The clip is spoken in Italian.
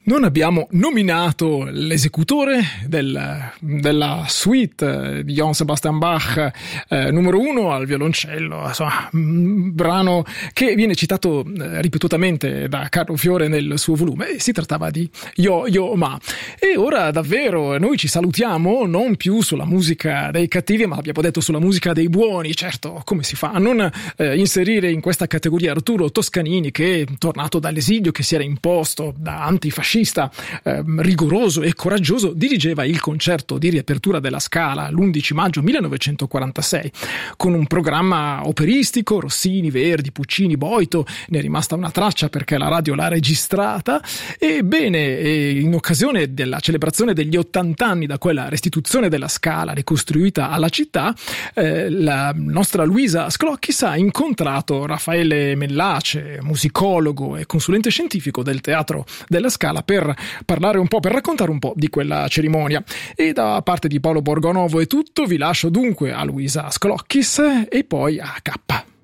Non abbiamo nominato l'esecutore della suite di Johann Sebastian Bach, numero 1 al violoncello, insomma, un brano che viene citato ripetutamente da Carlo Fiore nel suo volume. Si trattava di Yo-Yo Ma. E ora davvero noi ci salutiamo non più sulla musica dei cattivi, ma abbiamo detto sulla musica dei buoni. Certo, come si fa a non inserire in questa categoria Arturo Toscanini, che tornato dall'esilio, che si era imposto da antifascista, rigoroso e coraggioso, dirigeva il concerto di riapertura della Scala l'11 maggio 1946 con un programma operistico, Rossini, Verdi, Puccini, Boito. Ne è rimasta una traccia perché la radio l'ha registrata. Ebbene, in occasione della celebrazione degli 80 anni da quella restituzione della Scala ricostruita alla città, la nostra Luisa Sclocchis ha incontrato Raffaele Mellace, musicologo e consulente scientifico del Teatro della Scala, per parlare un po', per raccontare un po' di quella cerimonia. E da parte di Paolo Borgonovo è tutto, vi lascio dunque a Luisa Sclocchis e poi a K.